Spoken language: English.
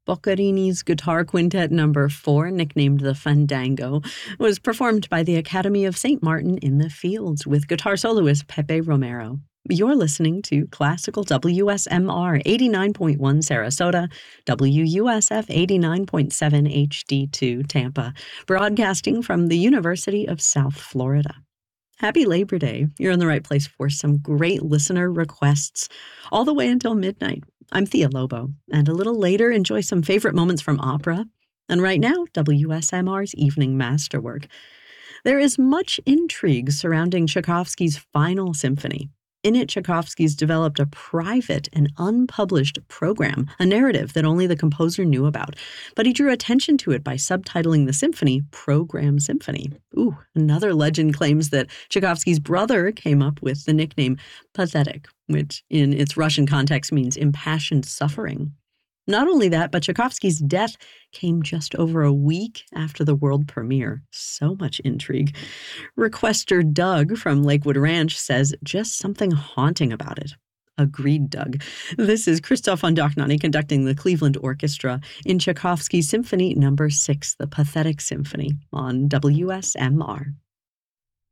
Boccherini's Guitar Quintet No. 4, nicknamed the Fandango, was performed by the Academy of St. Martin in the Fields with guitar soloist Pepe Romero. You're listening to Classical WSMR 89.1 Sarasota, WUSF 89.7 HD2 Tampa, broadcasting from the University of South Florida. Happy Labor Day. You're in the right place for some great listener requests all the way until midnight. I'm Thea Lobo, and a little later, enjoy some favorite moments from opera. And right now, WSMR's Evening Masterwork. There is much intrigue surrounding Tchaikovsky's Final Symphony. In it, Tchaikovsky's developed a private and unpublished program, a narrative that only the composer knew about. But he drew attention to it by subtitling the symphony Program Symphony. Another legend claims that Tchaikovsky's brother came up with the nickname Pathetic, which in its Russian context means impassioned suffering. Not only that, but Tchaikovsky's death came just over a week after the world premiere. So much intrigue. Requester Doug from Lakewood Ranch says just something haunting about it. Agreed, Doug. This is Christoph von Dochnani conducting the Cleveland Orchestra in Tchaikovsky's Symphony No. 6, the Pathetic Symphony, on WSMR.